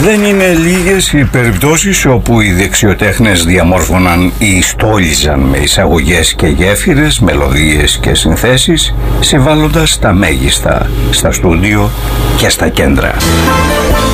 Δεν είναι λίγες οι περιπτώσεις όπου οι δεξιοτέχνες διαμόρφωναν ή στόλιζαν με εισαγωγές και γέφυρες, μελωδίες και συνθέσεις, συμβάλλοντας τα μέγιστα στα στούντιο και στα κέντρα.